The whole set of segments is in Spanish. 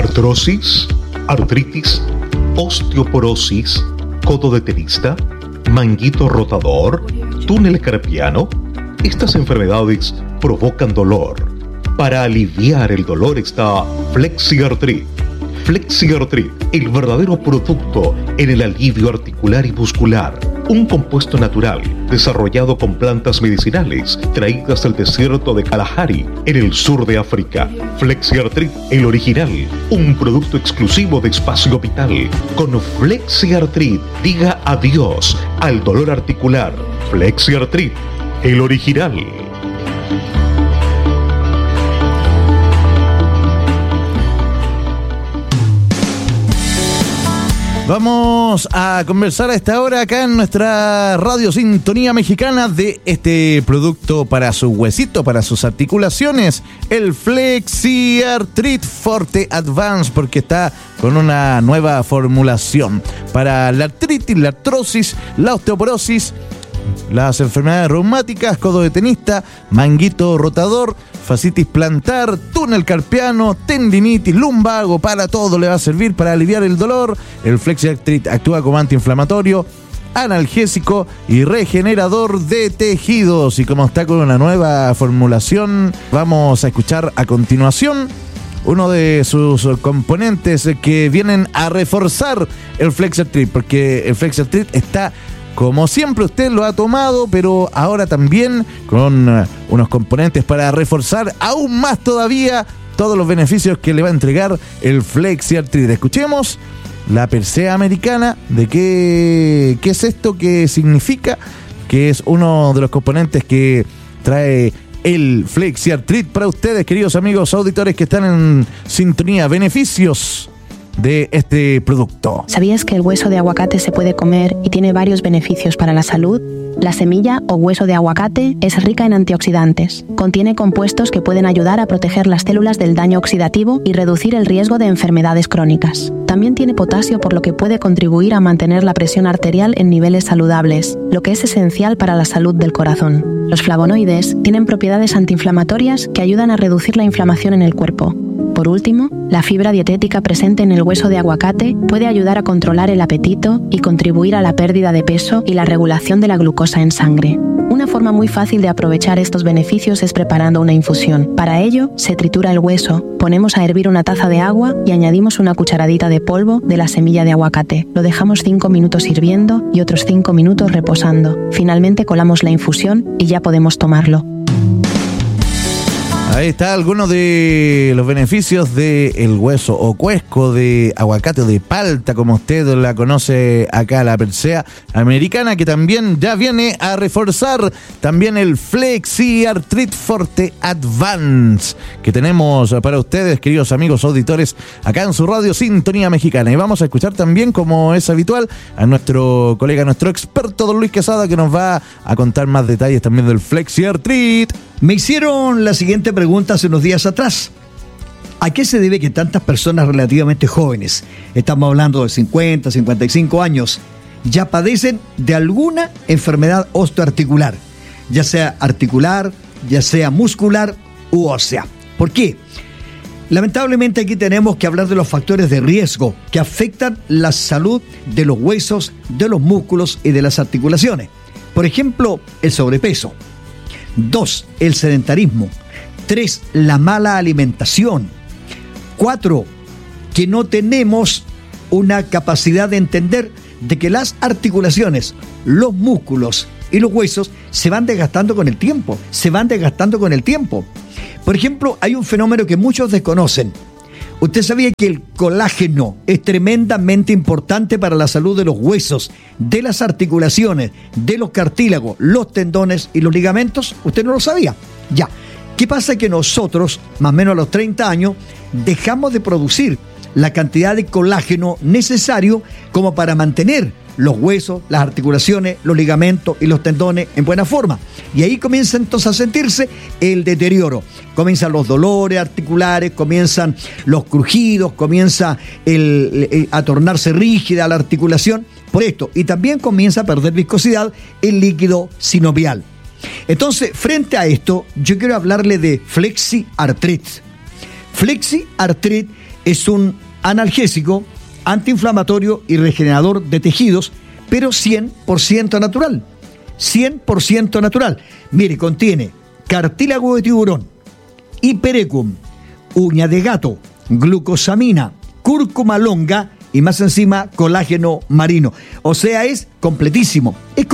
artrosis, artritis, osteoporosis, codo de tenista, manguito rotador, túnel carpiano. Estas enfermedades provocan dolor. Para aliviar el dolor está FlexiArthrit. FlexiArthrit, el verdadero producto en el alivio articular y muscular. Un compuesto natural desarrollado con plantas medicinales traídas del desierto de Kalahari, en el sur de África. FlexiArthrit, el original, un producto exclusivo de Espacio Vital. Con FlexiArthrit, diga adiós al dolor articular. FlexiArthrit, el original. Vamos a conversar a esta hora acá en nuestra Radio Sintonía Mexicana de este producto para su huesito, para sus articulaciones, el FlexiArthrit Forte Advance, porque está con una nueva formulación para la artritis, la artrosis, la osteoporosis, las enfermedades reumáticas, codo de tenista, manguito rotador, fascitis plantar, túnel carpiano, tendinitis, lumbago. Para todo le va a servir para aliviar el dolor. El FlexiArthrit actúa como antiinflamatorio, analgésico y regenerador de tejidos. Y como está con una nueva formulación, vamos a escuchar a continuación uno de sus componentes que vienen a reforzar el FlexiArthrit, porque el FlexiArthrit está, como siempre usted lo ha tomado, pero ahora también con unos componentes para reforzar aún más todavía todos los beneficios que le va a entregar el FlexiArthrit. Escuchemos la persea americana de qué es esto, qué significa, que es uno de los componentes que trae el FlexiArthrit para ustedes, queridos amigos auditores que están en sintonía. Beneficios de este producto. ¿Sabías que el hueso de aguacate se puede comer y tiene varios beneficios para la salud? La semilla o hueso de aguacate es rica en antioxidantes. Contiene compuestos que pueden ayudar a proteger las células del daño oxidativo y reducir el riesgo de enfermedades crónicas. También tiene potasio, por lo que puede contribuir a mantener la presión arterial en niveles saludables, lo que es esencial para la salud del corazón. Los flavonoides tienen propiedades antiinflamatorias que ayudan a reducir la inflamación en el cuerpo. Por último, la fibra dietética presente en el hueso de aguacate puede ayudar a controlar el apetito y contribuir a la pérdida de peso y la regulación de la glucosa en sangre. Una forma muy fácil de aprovechar estos beneficios es preparando una infusión. Para ello, se tritura el hueso, ponemos a hervir una taza de agua y añadimos una cucharadita de polvo de la semilla de aguacate. Lo dejamos 5 minutos hirviendo y otros 5 minutos reposando. Finalmente colamos la infusión y ya podemos tomarlo. Ahí está algunos de los beneficios del hueso o cuesco de aguacate o de palta, como usted la conoce acá, la persea americana, que también ya viene a reforzar también el FlexiArthrit Forte Advance que tenemos para ustedes, queridos amigos auditores, acá en su Radio Sintonía Mexicana. Y vamos a escuchar también, como es habitual, a nuestro colega, nuestro experto, don Luis Quesada, que nos va a contar más detalles también del FlexiArthrit. Me hicieron la siguiente pregunta hace unos días atrás. ¿A qué se debe que tantas personas relativamente jóvenes, estamos hablando de 50, 55 años, ya padecen de alguna enfermedad osteoarticular, ya sea articular, ya sea muscular u ósea? ¿Por qué? Lamentablemente aquí tenemos que hablar de los factores de riesgo que afectan la salud de los huesos, de los músculos y de las articulaciones. Por ejemplo, el sobrepeso. 2, el sedentarismo. 3, la mala alimentación. 4, que no tenemos una capacidad de entender de que las articulaciones, los músculos y los huesos se van desgastando con el tiempo. Por ejemplo, hay un fenómeno que muchos desconocen. ¿Usted sabía que el colágeno es tremendamente importante para la salud de los huesos, de las articulaciones, de los cartílagos, los tendones y los ligamentos? ¿Usted no lo sabía? Ya. ¿Qué pasa? Que nosotros, más o menos a los 30 años, dejamos de producir la cantidad de colágeno necesario como para mantener los huesos, las articulaciones, los ligamentos y los tendones en buena forma. Y ahí comienza entonces a sentirse el deterioro. Comienzan los dolores articulares, comienzan los crujidos, comienza a tornarse rígida la articulación por esto. Y también comienza a perder viscosidad el líquido sinovial. Entonces, frente a esto, yo quiero hablarle de FlexiArthrit. FlexiArthrit Es un analgésico, antiinflamatorio y regenerador de tejidos, pero 100% natural. 100% natural. Mire, contiene cartílago de tiburón, hiperecum, uña de gato, glucosamina, cúrcuma longa y más encima colágeno marino. O sea, es completísimo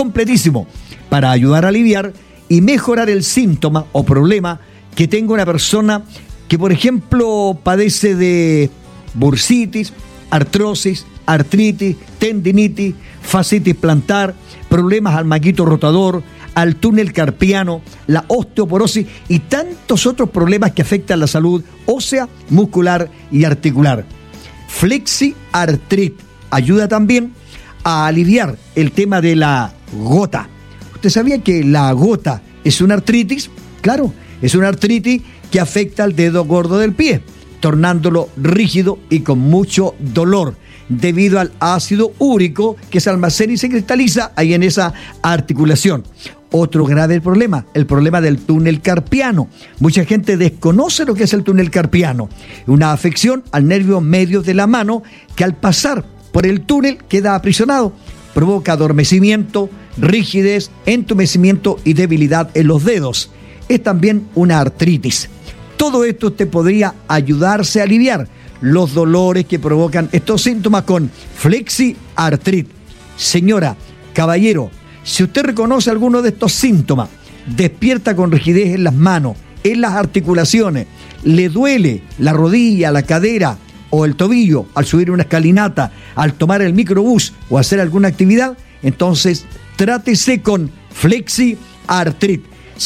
para ayudar a aliviar y mejorar el síntoma o problema que tenga una persona que, por ejemplo, padece de bursitis, artrosis, artritis, tendinitis, fascitis plantar, problemas al manguito rotador, al túnel carpiano, la osteoporosis y tantos otros problemas que afectan la salud ósea, muscular y articular. FlexiArthrit ayuda también a aliviar el tema de la gota. ¿Usted sabía que la gota es una artritis? Claro, es una artritis que afecta al dedo gordo del pie, tornándolo rígido y con mucho dolor, debido al ácido úrico que se almacena y se cristaliza ahí en esa articulación. Otro grave problema, el problema del túnel carpiano. Mucha gente desconoce lo que es el túnel carpiano, una afección al nervio medio de la mano que al pasar por el túnel queda aprisionado, provoca adormecimiento, rigidez, entumecimiento y debilidad en los dedos. Es también una artritis. Todo esto te podría ayudarse a aliviar los dolores que provocan estos síntomas con FlexiArthrit. Señora, caballero, si usted reconoce alguno de estos síntomas, despierta con rigidez en las manos, en las articulaciones, le duele la rodilla, la cadera o el tobillo al subir una escalinata, al tomar el microbús o hacer alguna actividad, entonces trátese con FlexiArthrit.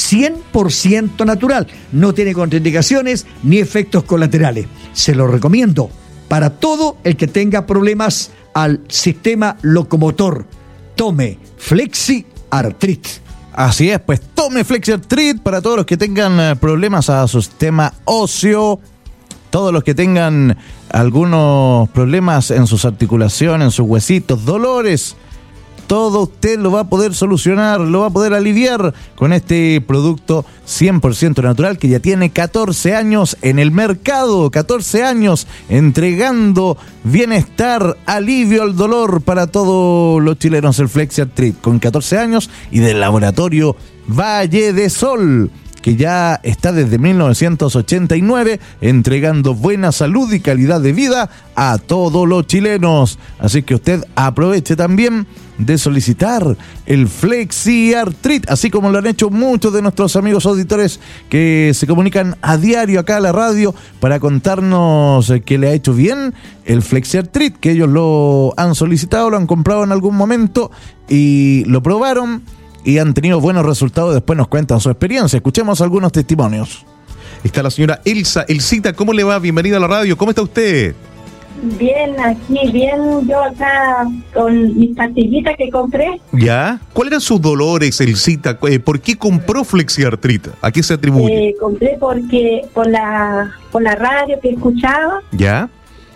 100% natural, no tiene contraindicaciones ni efectos colaterales. Se lo recomiendo para todo el que tenga problemas al sistema locomotor. Tome FlexiArthrit. Así es, pues tome FlexiArthrit para todos los que tengan problemas a su sistema óseo, todos los que tengan algunos problemas en sus articulaciones, en sus huesitos, dolores. Todo usted lo va a poder solucionar, lo va a poder aliviar con este producto 100% natural que ya tiene 14 años en el mercado, 14 años entregando bienestar, alivio al dolor para todos los chilenos, el FlexiArthrit, con 14 años y del laboratorio Valle de Sol, que ya está desde 1989 entregando buena salud y calidad de vida a todos los chilenos. Así que usted aproveche también de solicitar el FlexiArthrit, así como lo han hecho muchos de nuestros amigos auditores que se comunican a diario acá a la radio para contarnos que le ha hecho bien el FlexiArthrit, que ellos lo han solicitado, lo han comprado en algún momento y lo probaron y han tenido buenos resultados. Después nos cuentan su experiencia. Escuchemos algunos testimonios. Está la señora Elsita, ¿cómo le va? Bienvenida a la radio, ¿cómo está usted? Bien, aquí, bien, yo acá con mis pastillitas que compré. ¿Ya? ¿Cuáles eran sus dolores, Elsita? ¿Por qué compró FlexiArthrit? ¿A qué se atribuye? Compré porque por la radio que escuchaba. ¿Ya?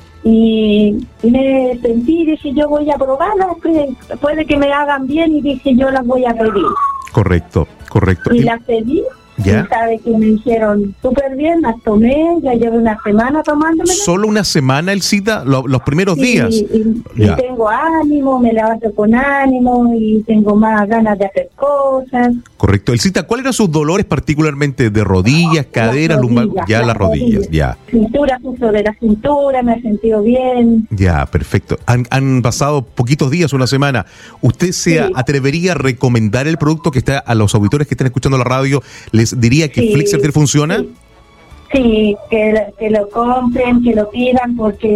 Y me sentí, dije, yo voy a probarlas, puede que me hagan bien, y dije, yo las voy a pedir. Correcto. Y las pedí. ¿Ya? Y sabe que me hicieron súper bien, las tomé, ya llevo una semana tomándomelas. ¿Solo una semana, Elsita? ¿Los primeros días? Y tengo ánimo, me levanto con ánimo y tengo más ganas de hacer cosas. Correcto. Elsita, ¿cuáles eran sus dolores particularmente de rodillas, caderas, lumbar? Ya, las rodillas, ya. Cintura, sufro de la cintura, me he sentido bien. Ya, perfecto. Han pasado poquitos días, una semana. ¿Usted se atrevería a recomendar el producto que está a los auditores que están escuchando la radio? ¿Les diría que FlexiArthrit funciona? Sí, que lo compren, que lo pidan, porque